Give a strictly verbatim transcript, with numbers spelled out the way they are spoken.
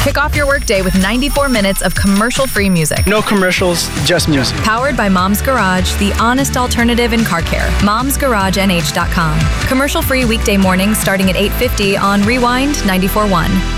Kick off your workday with ninety-four minutes of commercial-free music. No commercials, just music. Powered by Mom's Garage, the honest alternative in car care. moms garage n h dot com. Commercial-free weekday mornings starting at eight fifty on Rewind ninety-four point one.